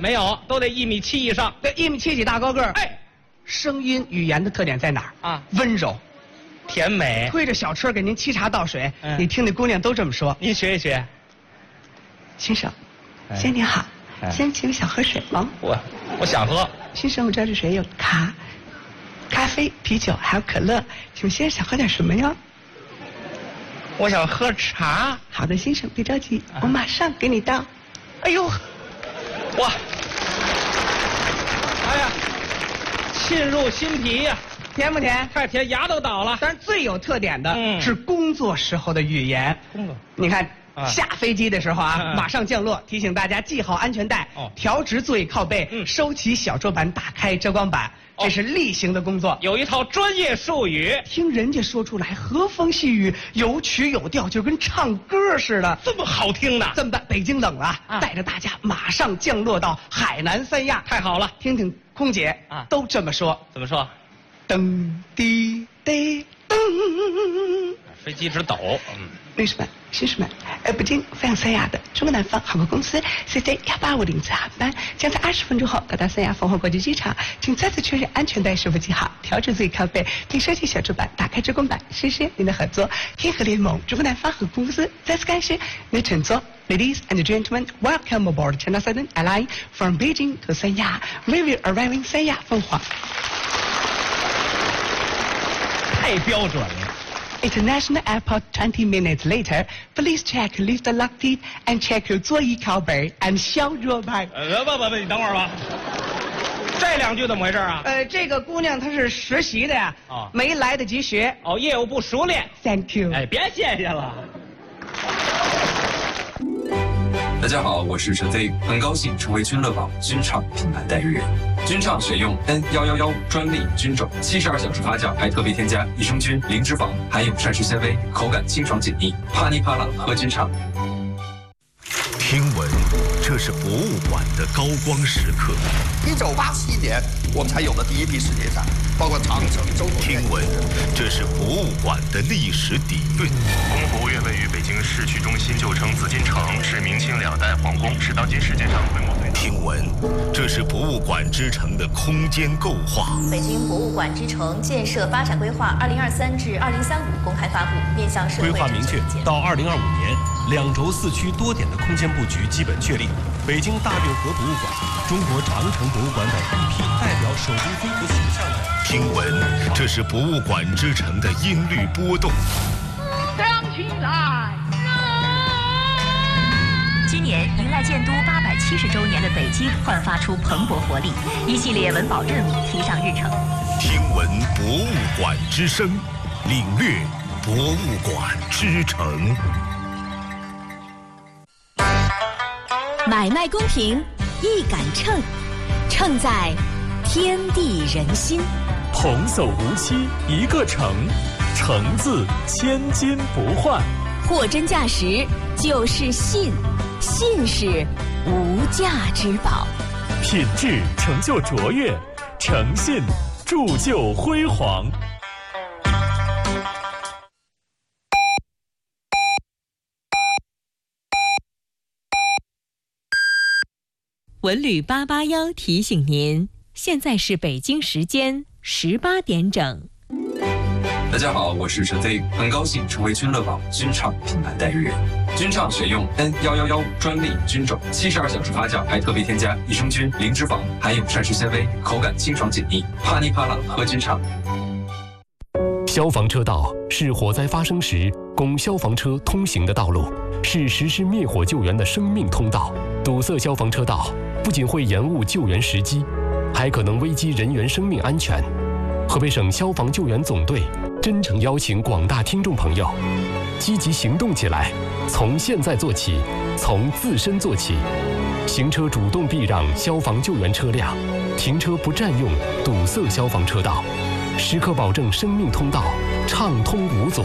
没有，都得1.7米以上。 对，1.7米几大高个儿。 哎， 声音语言的特点在哪儿啊？ 温柔。 甜美， 推着小车给您沏茶倒水，你听那姑娘都这么说。 您学一学。 先生，先生您好，先生请问想喝水吗？ 我想喝。 先生，我知道这水有咖啡、啤酒还有可乐，请问先生想喝点什么呀？ 我想喝茶。 好的，先生别着急，我马上给你倒。 哎呦，哇！哎呀，沁入心脾呀。 甜不甜？ 太甜，牙都倒了。 但是最有特点的是工作时候的语言。 工作， 你看下飞机的时候啊，马上降落，提醒大家系好安全带，调直座椅靠背，收起小桌板，打开遮光板，这是例行的工作。 有一套专业术语， 听人家说出来，和风细雨，有曲有调，就跟唱歌似的， 这么好听呢。 这么办？北京冷了，带着大家马上降落到海南三亚。 太好了， 听听空姐都这么说。 怎么说？ 噔滴滴噔， 飞机直抖。 女士们、先生们，北京飞向三亚的中国南方航空公司 CC18504航班将在20分钟后到达三亚烽火国际机场，请再次确认安全带是否系好，调整座椅靠背，并收起小桌板，打开遮光板。谢谢您的合作，天河联盟中国南方航空公司再次感谢您的乘坐。Ladies and gentlemen, welcome aboard China Southern Airlines from Beijing to Sanya. We will arrive in 三亚烽火。 太标准了。 International Airport 20 minutes later, please check lift lock teeth and check your 座椅靠背 and 小桌板。 不，你等会儿吧。这2句怎么回事啊？ 这个姑娘她是实习的呀，没来得及学。 业务不熟练。 Thank you。 哎，别谢谢了。 大家好，我是陈飞，很高兴成为君乐宝君畅品牌代言人。君畅选用 N1115专利菌种，72小时发酵，还特别添加益生菌、零脂肪，含有膳食纤维，口感清爽解腻，啪哩啪啦喝君畅。 听闻这是博物馆的高光时刻。 1987年，我们才有了第一批世界展，包括长城、周口。 听闻这是博物馆的历史底蕴。 故宫博物院位于北京市区中心，旧称紫禁城，是明清2代皇宫，是当今世界上规模最大。 听闻这是博物馆之城的空间构化。 北京博物馆之城建设发展规划2023至2035公开发布，面向社会。 规划明确，到2025年，2轴4区多点的空间布局基本确立。北京大运河博物馆、中国长城博物馆等一批代表首都飞河形象的。 听闻这是博物馆之城的音律波动。 亮起来！ 今年迎来建都870周年的北京，焕发出蓬勃活力，一系列文保任务提上日程。 听闻博物馆之声，领略博物馆之城。 买卖公平，一杆秤，秤在天地人心。 童叟无欺一个诚，诚字千金不换。 货真价实就是信，信是无价之宝。 品质成就卓越，诚信铸就辉煌。 文旅881提醒您，现在是北京时间18点整。 大家好，我是陈飞，很高兴成为君乐宝君畅品牌代言人。君畅选用 N1115专利菌种，72小时发酵，还特别添加益生菌、零脂肪，含有膳食纤维，口感清爽解腻，啪哩啪啦喝君畅。 消防车道是火灾发生时供消防车通行的道路，是实施灭火救援的生命通道。堵塞消防车道不仅会延误救援时机，还可能危及人员生命安全。河北省消防救援总队真诚邀请广大听众朋友积极行动起来，从现在做起，从自身做起。行车主动避让消防救援车辆，停车不占用堵塞消防车道，时刻保证生命通道畅通无阻。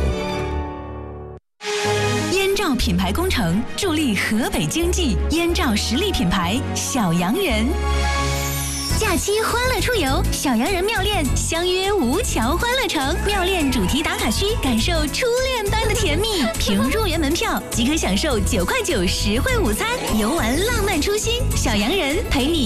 燕赵品牌工程助力河北经济，燕赵实力品牌小洋人。假期欢乐出游，小洋人妙恋相约吴桥欢乐城，妙恋主题打卡区，感受初恋般的甜蜜。凭入园门票即可享受9.9块实惠午餐，游玩浪漫初心。小洋人陪你